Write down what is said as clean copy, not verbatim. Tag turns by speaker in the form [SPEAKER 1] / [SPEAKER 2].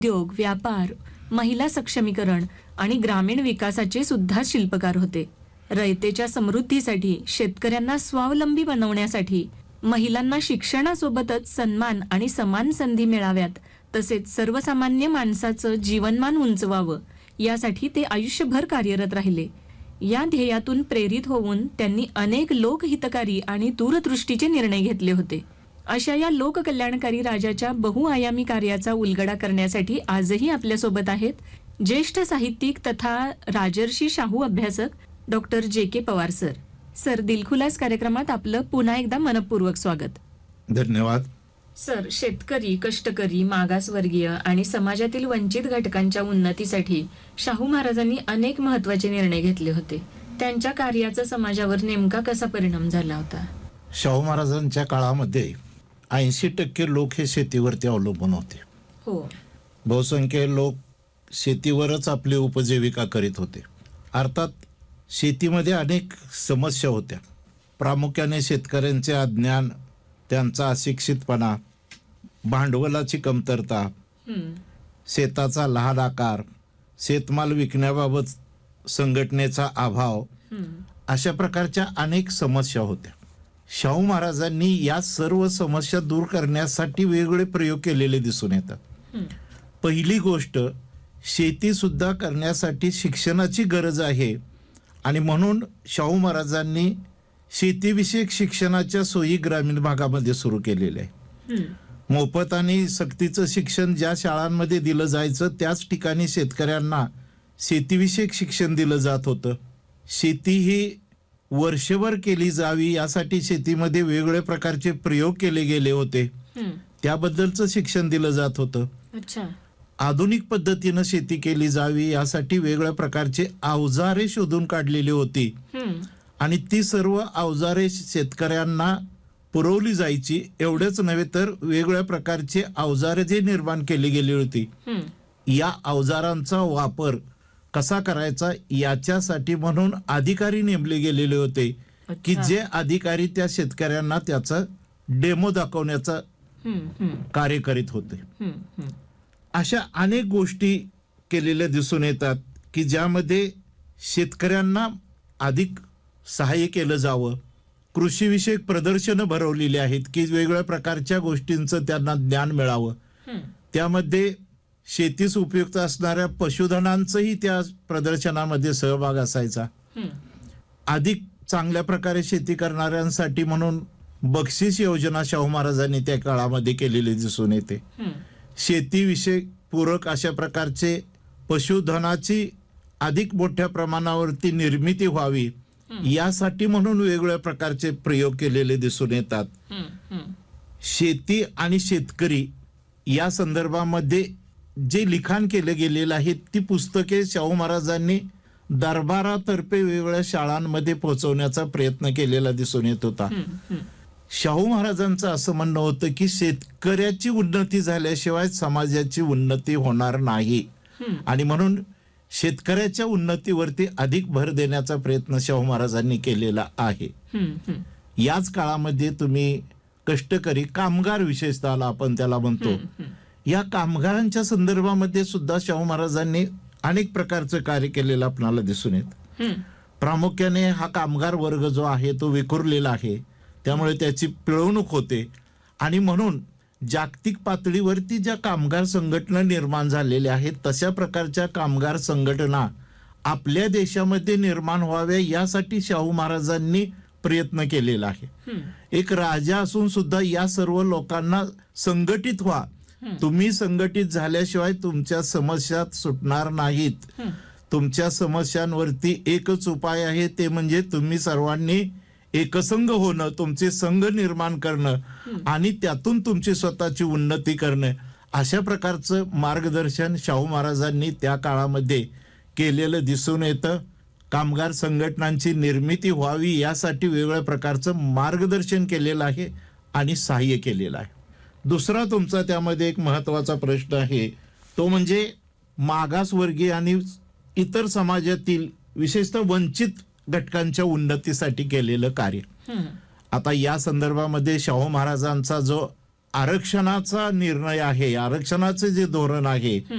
[SPEAKER 1] उद्योग, व्यापार, महिला सक्षमीकरण आणि ग्रामीण विकासाचे सुद्धा शिल्पकार होते. रयतेच्या समृद्धीसाठी, शेतकऱ्यांना स्वावलंबी बनवण्यासाठी, महिलांना शिक्षणासोबतच सन्मान आणि समान संधी मिळाव्यात, तसेच सर्वसामान्य माणसाचं जीवनमान उंचवावं, यासाठी ते आयुष्यभर कार्यरत राहिले. या ध्येयातून प्रेरित होऊन त्यांनी अनेक लोकहितकारी आणि दूरदृष्टीचे निर्णय घेतले होते. अशा या लोककल्याणकारी राजाच्या बहुआयामी कार्याचा उलगडा करण्यासाठी आजही आपल्यासोबत आहेत ज्येष्ठ साहित्यिक तथा राजर्षी शाहू अभ्यासक doctor JK. Pawar sir. Sir, दिलखुलास कार्यक्रमात आपलं पुन्हा एकदा मनपूर्वक स्वागत.
[SPEAKER 2] धन्यवाद.
[SPEAKER 1] सर, शेतकरी, कष्टकरी, मागासवर्गीय आणि समाजातील वंचित घटकांच्या उन्नतीसाठी शाहू महाराजांनी अनेक महत्त्वाचे निर्णय घेतले होते. त्यांच्या कार्याचा समाजावर नेमका कसा परिणाम झाला होता?
[SPEAKER 2] शाहू महाराजांच्या काळामध्ये 80% लोक हे शेतीवरती अवलंबून होते.
[SPEAKER 1] हो.
[SPEAKER 2] बहुसंख्य लोक शेतीवरच आपली उपजीविका करीत होते. अर्थात शेतीमध्ये अनेक समस्या होत्या. प्रामुख्याने शेतकऱ्यांचे अज्ञान, त्यांचा अशिक्षितपणा, भांडवलाची कमतरता, शेताचा लहान आकार, शेतमाल विकण्याबाबत संघटनेचा अभाव, अशा प्रकारच्या अनेक समस्या होत्या. शाहू महाराजांनी या सर्व समस्या दूर करण्यासाठी वेगवेगळे प्रयोग केलेले दिसून येतात. पहिली गोष्ट, शेती सुद्धा करण्यासाठी शिक्षणाची गरज आहे आणि म्हणून शाहू महाराजांनी शेतीविषयक शिक्षणाच्या सोयी ग्रामीण भागामध्ये सुरू केलेल्या आहे. मोफत आणि सक्तीचं शिक्षण ज्या शाळांमध्ये दिलं जायचं त्याच ठिकाणी शेतकऱ्यांना शेतीविषयक शिक्षण दिलं जात होतं. शेती ही वर्षभर केली जावी यासाठी शेतीमध्ये वेगवेगळ्या प्रकारचे प्रयोग केले गेले होते. त्याबद्दलचं शिक्षण दिलं जात होतं. आधुनिक पद्धतीनं शेती केली जावी यासाठी वेगवेगळ्या प्रकारचे अवजारे शोधून काढलेली होती आणि ती सर्व अवजारे शेतकऱ्यांना पुरवली जायची. एवढेच नव्हे तर वेगवेगळ्या प्रकारचे अवजारे जे निर्माण केली गेली होती, या अवजारांचा वापर कसा करायचा याच्यासाठी म्हणून अधिकारी नेमले गेलेले होते की जे अधिकारी त्या शेतकऱ्यांना त्याचा डेमो दाखवण्याचा कार्य करीत होते. अशा अनेक गोष्टी केलेल्या दिसून येतात की ज्यामध्ये शेतकऱ्यांना अधिक सहाय्य केलं जावं. कृषीविषयक प्रदर्शनं भरवलेली आहेत की वेगवेगळ्या प्रकारच्या गोष्टींचं त्यांना ज्ञान मिळावं. त्यामध्ये शेतीस उपयुक्त असणाऱ्या पशुधनांचंही त्या प्रदर्शनामध्ये सहभाग असायचा. अधिक चांगल्या प्रकारे शेती करणाऱ्यांसाठी म्हणून बक्षीस योजना शाहू महाराजांनी त्या काळामध्ये केलेली दिसून येते. शेतीविषयी पूरक अशा प्रकारचे पशुधनाची अधिक मोठ्या प्रमाणावरती निर्मिती व्हावी यासाठी म्हणून वेगवेगळ्या प्रकारचे प्रयोग केलेले दिसून येतात. शेती आणि शेतकरी या संदर्भामध्ये जे लिखाण केले गेलेलं आहे ती पुस्तके शाहू महाराजांनी दरबारातर्फे वेगवेगळ्या शाळांमध्ये पोहोचवण्याचा प्रयत्न केलेला दिसून येत होता. शाहू महाराजांचं असं म्हणणं होतं की शेतकऱ्याची उन्नती झाल्याशिवाय समाजाची उन्नती होणार नाही आणि म्हणून शेतकऱ्याच्या उन्नतीवरती अधिक भर देण्याचा प्रयत्न शाहू महाराजांनी केलेला आहे. याच काळामध्ये तुम्ही कष्टकरी कामगार, विशेषतः आपण त्याला म्हणतो, या कामगारांच्या संदर्भामध्ये सुद्धा शाहू महाराजांनी अनेक प्रकारचं कार्य केलेलं आपल्याला दिसून येत. प्रामुख्याने हा कामगार वर्ग जो आहे तो विखुरलेला आहे, त्यामुळे त्याची पिळवणूक होते आणि म्हणून जागतिक पातळीवरती ज्या कामगार संघटना निर्माण झालेल्या आहेत तशा प्रकारच्या कामगार संघटना आपल्या देशामध्ये निर्माण व्हाव्या यासाठी शाहू महाराजांनी प्रयत्न केलेला आहे. एक राजा असून सुद्धा या सर्व लोकांना संघटित व्हा, तुम्ही संघटित झाल्याशिवाय तुमच्या समस्या सुटणार नाहीत. तुमच्या समस्यांवरती एकच उपाय आहे, ते म्हणजे तुम्ही सर्वांनी एकसंघ होणं, तुमचे संघ निर्माण करणं आणि त्यातून तुमची स्वतःची उन्नती करणं. अशा प्रकारचं मार्गदर्शन शाहू महाराजांनी त्या काळामध्ये केलेलं दिसून येतं. कामगार संघटनांची निर्मिती व्हावी यासाठी वेगवेगळ्या प्रकारचं मार्गदर्शन केलेलं आहे आणि सहाय्य केलेलं आहे. दुसरा तुमचा त्यामध्ये एक महत्वाचा प्रश्न आहे, तो म्हणजे मागासवर्गीय आणि इतर समाजातील विशेषतः वंचित घटकांच्या उन्नतीसाठी केलेलं कार्य. आता या संदर्भामध्ये शाहू महाराजांचा जो आरक्षणाचा निर्णय आहे, आरक्षणाचं जे धोरण आहे